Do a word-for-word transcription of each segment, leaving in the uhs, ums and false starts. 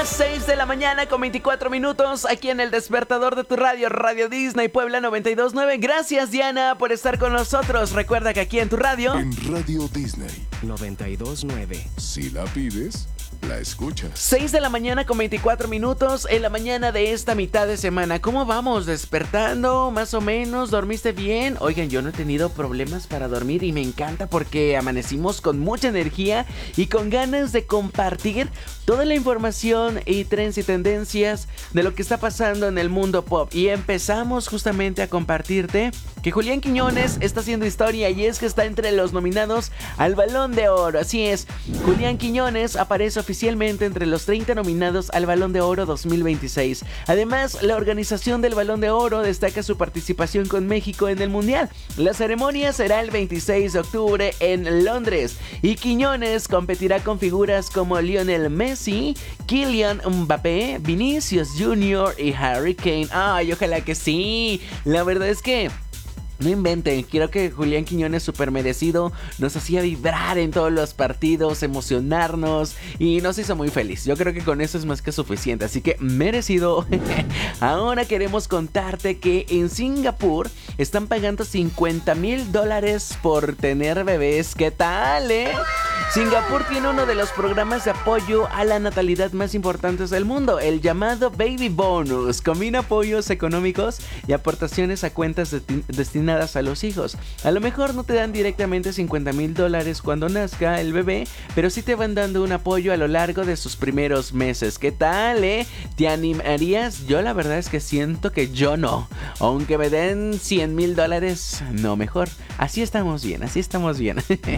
seis de la mañana con veinticuatro minutos aquí en el despertador de tu radio, Radio Disney Puebla noventa y dos punto nueve. Gracias, Diana, por estar con nosotros. Recuerda que aquí en tu radio, en Radio Disney noventa y dos punto nueve. Si la pides, la escuchas. seis de la mañana con veinticuatro minutos en la mañana de esta mitad de semana. ¿Cómo vamos? ¿Despertando? ¿Más o menos? ¿Dormiste bien? Oigan, yo no he tenido problemas para dormir y me encanta porque amanecimos con mucha energía y con ganas de compartir toda la información y trends y tendencias de lo que está pasando en el mundo pop. Y empezamos justamente a compartirte que Julián Quiñones está haciendo historia y es que está entre los nominados al Balón de Oro. Así es, Julián Quiñones aparece oficialmente entre los treinta nominados al Balón de Oro dos mil veintiséis. Además, la organización del Balón de Oro destaca su participación con México en el Mundial. La ceremonia será el veintiséis de octubre en Londres y Quiñones competirá con figuras como Lionel Messi, Kylian Mbappé, Vinicius Junior y Harry Kane. Ay, ojalá que sí. La verdad es que no inventen, creo que Julián Quiñones súper merecido, nos hacía vibrar en todos los partidos, emocionarnos y nos hizo muy feliz. Yo creo que con eso es más que suficiente, así que merecido. Ahora queremos contarte que en Singapur están pagando cincuenta mil dólares por tener bebés. ¿Qué tal, eh? Singapur tiene uno de los programas de apoyo a la natalidad más importantes del mundo, el llamado Baby Bonus. Combina apoyos económicos y aportaciones a cuentas de destinadas a los hijos. A lo mejor no te dan directamente cincuenta mil dólares cuando nazca el bebé, pero sí te van dando un apoyo a lo largo de sus primeros meses. ¿Qué tal, eh? ¿Te animarías? Yo la verdad es que siento que yo no. Aunque me den cien mil dólares, no, mejor. Así estamos bien, así estamos bien.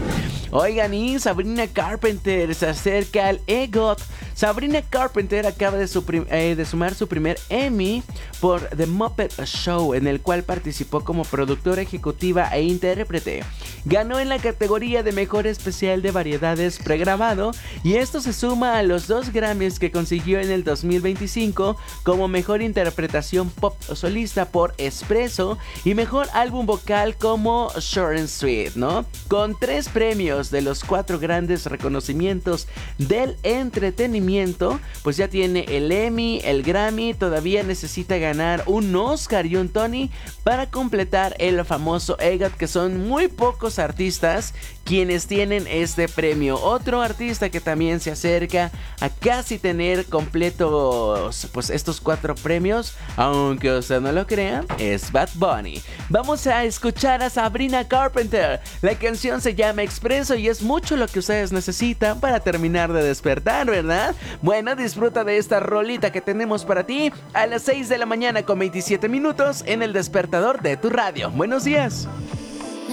Oigan, y Sabrina Carpenter se acerca al EGOT. Sabrina Carpenter acaba de, su eh, de sumar su primer Emmy por The Muppet Show, en el cual participó como productora ejecutiva e intérprete. Ganó en la categoría de Mejor Especial de Variedades Pregrabado y esto se suma a los dos Grammys que consiguió en el dos mil veinticinco como Mejor Interpretación Pop Solista por Espresso y Mejor Álbum Vocal como Short and Sweet, ¿no? Con tres premios de los cuatro grandes reconocimientos del entretenimiento, pues ya tiene el Emmy, el Grammy, todavía necesita ganar un Oscar y un Tony para completar el famoso EGOT, que son muy pocos artistas quienes tienen este premio. Otro artista que también se acerca a casi tener completos pues estos cuatro premios, aunque usted no lo crea, es Bad Bunny. Vamos a escuchar a Sabrina Carpenter. La canción se llama Expreso y es mucho lo que ustedes necesitan para terminar de despertar, ¿verdad? Bueno, disfruta de esta rolita que tenemos para ti a las seis de la mañana con veintisiete minutos en el despertador de tu radio. Buenos días.